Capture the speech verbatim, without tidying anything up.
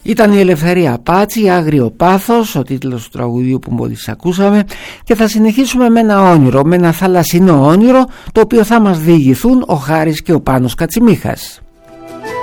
Ήταν η Ελευθερία Πάτσι, Άγριο Πάθος, ο τίτλος του τραγουδιού που μόλις ακούσαμε, και θα συνεχίσουμε με ένα όνειρο, με ένα θαλασσινό όνειρο, το οποίο θα μας διηγηθούν ο Χάρης και ο Πάνος Κατσιμίχας.